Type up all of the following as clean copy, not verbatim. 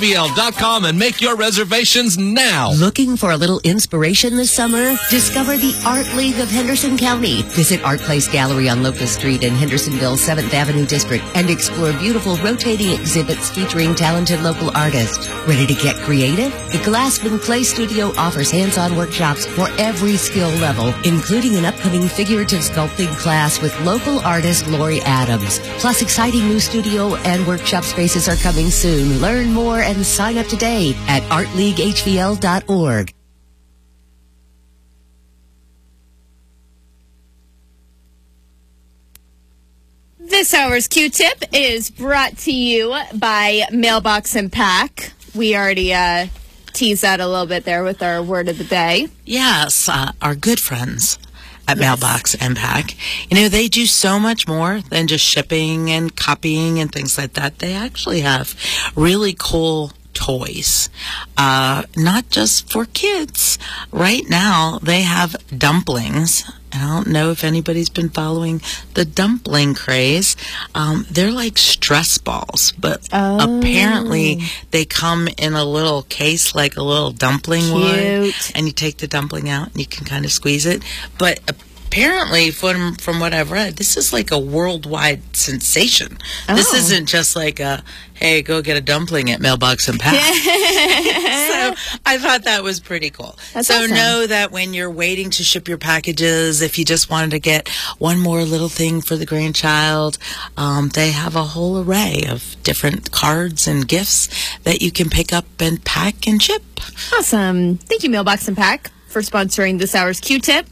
WNCHVL.com and make your reservations now. Looking for a little inspiration this summer? Discover the Art League of Henderson County. Visit Art Place Gallery on Locust Street in Hendersonville 7th Avenue District and explore beautiful rotating exhibits featuring talented local artists. Ready to get creative? The Glassman Play Studio offers hands-on workshops for every skill level, including an upcoming figurative sculpting class with local artist Lori Adams. Plus, exciting new studio and workshop spaces are coming soon. Learn more and sign up today at artleaguehvl.org. This hour's Q-Tip is brought to you by Mailbox and Pack. We already teased that a little bit there with our word of the day. Yes, our good friends at Mailbox and Pack. You know, they do so much more than just shipping and copying and things like that. They actually have really cool toys, not just for kids. Right now, they have dumplings. I don't know if anybody's been following the dumpling craze. They're like stress balls, but apparently they come in a little case like a little dumpling would. And you take the dumpling out and you can kind of squeeze it. But apparently, from what I've read, this is like a worldwide sensation. This isn't just like a, hey, go get a dumpling at Mailbox and Pack. So I thought that was pretty cool. That's so awesome. Know that when you're waiting to ship your packages, if you just wanted to get one more little thing for the grandchild, they have a whole array of different cards and gifts that you can pick up and pack and ship. Awesome. Thank you, Mailbox and Pack, for sponsoring this hour's Q-Tip.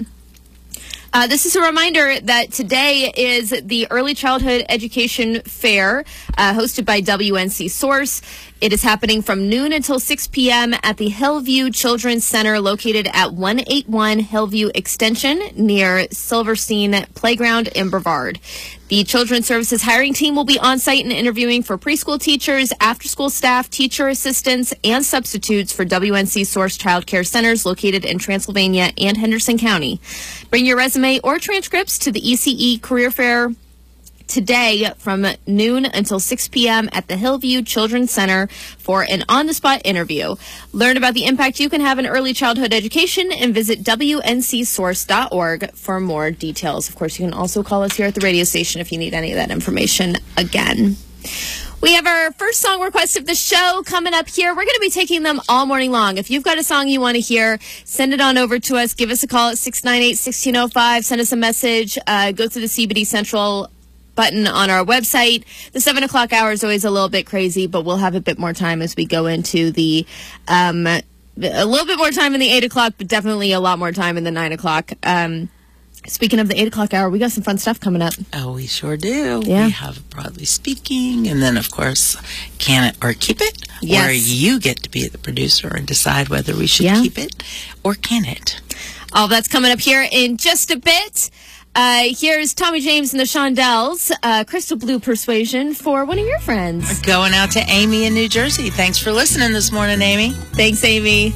This is a reminder that today is the Early Childhood Education Fair, hosted by WNC Source. It is happening from noon until 6 p.m. at the Hillview Children's Center located at 181 Hillview Extension near Silverstein Playground in Brevard. The Children's Services hiring team will be on site and interviewing for preschool teachers, after-school staff, teacher assistants, and substitutes for WNC Source Child Care Centers located in Transylvania and Henderson County. Bring your resume or transcripts to the ECE Career Fair today from noon until 6 p.m. at the Hillview Children's Center for an on-the-spot interview. Learn about the impact you can have in early childhood education and visit WNCSource.org for more details. Of course, you can also call us here at the radio station if you need any of that information again. We have our first song request of the show coming up here. We're going to be taking them all morning long. If you've got a song you want to hear, send it on over to us. Give us a call at 698-1605. Send us a message. Go through the CBD Central button on our website. The 7 o'clock hour is always a little bit crazy, but we'll have a bit more time as we go into the a little bit more time in the 8 o'clock, but definitely a lot more time in the 9 o'clock. Speaking of the 8 o'clock hour, we got some fun stuff coming up. Oh, we sure do. Yeah. We have Broadly Speaking, and then, of course, Can It or Keep It, Yes. where you get to be the producer and decide whether we should keep it or can it. All that's coming up here in just a bit. Here's Tommy James and the Shondells, Crystal Blue Persuasion for one of your friends. Going out to Amy in New Jersey. Thanks for listening this morning, Amy. Thanks, Amy.